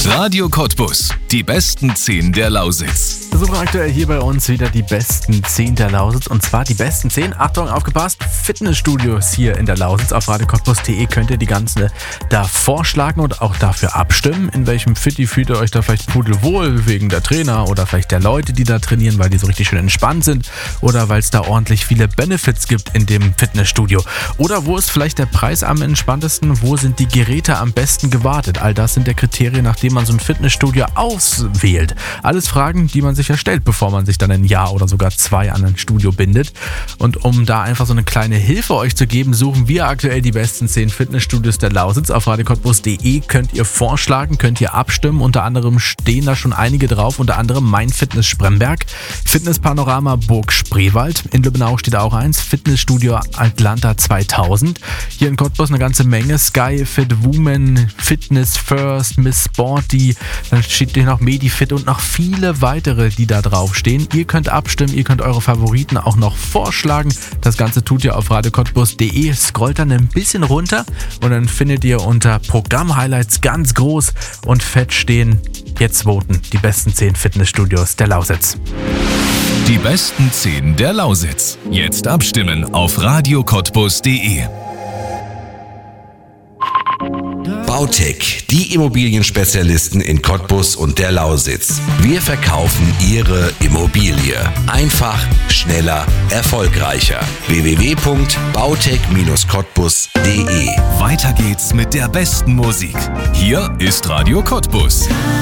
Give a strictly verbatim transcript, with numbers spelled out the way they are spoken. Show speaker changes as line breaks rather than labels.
Radio Cottbus. Die besten zehn der Lausitz.
Wir suchen aktuell hier bei uns wieder die besten zehn der Lausitz. Und zwar die besten zehn, Achtung, aufgepasst, Fitnessstudios hier in der Lausitz. Auf radio cottbus punkt de könnt ihr die ganzen da vorschlagen und auch dafür abstimmen. In welchem Fitti fühlt ihr euch da vielleicht pudelwohl wegen der Trainer oder vielleicht der Leute, die da trainieren, weil die so richtig schön entspannt sind oder weil es da ordentlich viele Benefits gibt in dem Fitnessstudio. Oder wo ist vielleicht der Preis am entspanntesten? Wo sind die Geräte am besten gewartet? All das sind der Kriterien, nach denen man so ein Fitnessstudio auswählt. Alles Fragen, die man sich ja stellt, bevor man sich dann ein Jahr oder sogar zwei an ein Studio bindet. Und um da einfach so eine kleine Hilfe euch zu geben, suchen wir aktuell die besten zehn Fitnessstudios der Lausitz. Auf radio cottbus punkt de könnt ihr vorschlagen, könnt ihr abstimmen. Unter anderem stehen da schon einige drauf, unter anderem Mein Fitness Spremberg, Fitness Panorama Burg Spreewald. In Lübbenau steht auch eins, Fitnessstudio Atlanta zweitausend. Hier in Cottbus eine ganze Menge, Sky Fit Woman, Fitness First, Miss Sporty, dann steht hier noch Medifit und noch viele weitere, die da draufstehen. Ihr könnt abstimmen, ihr könnt eure Favoriten auch noch vorschlagen. Das Ganze tut ihr auf radio cottbus punkt de, scrollt dann ein bisschen runter und dann findet ihr unter Programm-Highlights ganz groß und fett stehen: Jetzt voten, die besten zehn Fitnessstudios der Lausitz.
Die besten zehn der Lausitz. Jetzt abstimmen auf radio cottbus punkt de.
Bautec, die Immobilienspezialisten in Cottbus und der Lausitz. Wir verkaufen Ihre Immobilie. Einfach, schneller, erfolgreicher. w w w punkt bautec Bindestrich cottbus punkt de.
Weiter geht's mit der besten Musik. Hier ist Radio Cottbus.